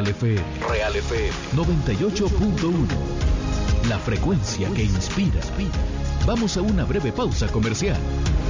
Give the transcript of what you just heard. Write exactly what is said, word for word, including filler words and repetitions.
F M. Real F M noventa y ocho punto uno. La frecuencia que inspira. Vamos a una breve pausa comercial.